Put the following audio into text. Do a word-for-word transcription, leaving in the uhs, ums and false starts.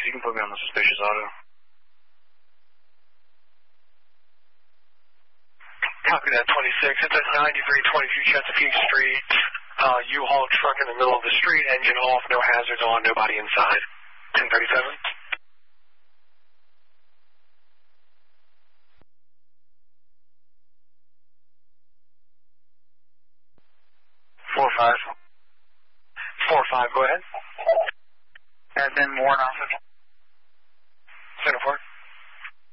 You can put me on the suspicious auto. Copy that, twenty-six. It's at ninety-three twenty-two Chesapeake Street. Uh, U-Haul truck in the middle of the street, engine off, no hazards on, nobody inside. ten thirty-seven. four five. four five, go ahead. Admin Warren office.